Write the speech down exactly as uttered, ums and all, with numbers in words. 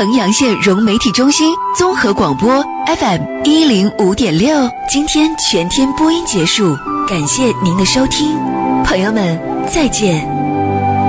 衡阳县融媒体中心综合广播 F M 一零五点六。今天全天播音结束，感谢您的收听，朋友们再见。